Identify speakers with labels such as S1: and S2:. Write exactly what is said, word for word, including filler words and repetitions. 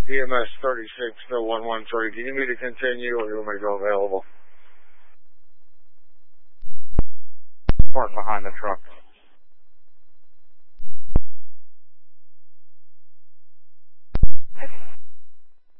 S1: E M S thirty-six to one one three. Do you need me to continue or do you want me to go available?
S2: Park behind the truck.